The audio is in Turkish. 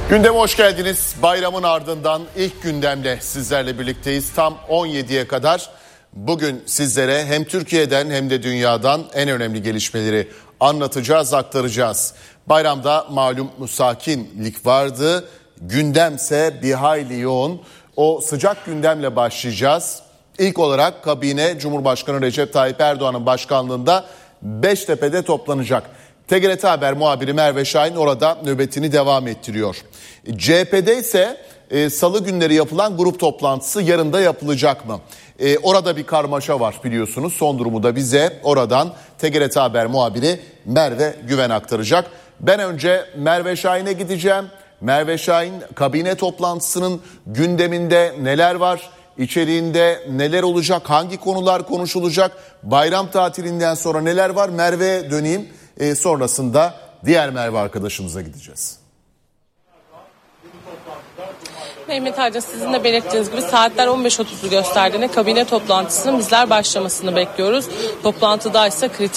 Gündeme hoş geldiniz. Bayramın ardından ilk gündemle sizlerle birlikteyiz. Tam 17'ye kadar bugün sizlere hem Türkiye'den hem de dünyadan en önemli gelişmeleri anlatacağız, aktaracağız. Bayramda malum sakinlik vardı. Gündemse bir hayli yoğun. O sıcak gündemle başlayacağız. İlk olarak kabine Cumhurbaşkanı Recep Tayyip Erdoğan'ın başkanlığında Beştepe'de toplanacak. TGRT Haber muhabiri Merve Şahin orada nöbetini devam ettiriyor. CHP'de ise salı günleri yapılan grup toplantısı yarın da yapılacak mı? Orada bir karmaşa var biliyorsunuz. Son durumu da bize oradan TGRT Haber muhabiri Merve Güven aktaracak. Ben önce Merve Şahin'e gideceğim. Merve Şahin, kabine toplantısının gündeminde neler var? İçeriğinde neler olacak? Hangi konular konuşulacak? Bayram tatilinden sonra neler var? Merve'ye döneyim. Sonrasında diğer Merve arkadaşımıza gideceğiz. Mehmet Aydın, sizin de belirttiğiniz gibi saatler 15.30'u gösterdiğinde kabine toplantısının bizler başlamasını bekliyoruz. Toplantıda ise kritik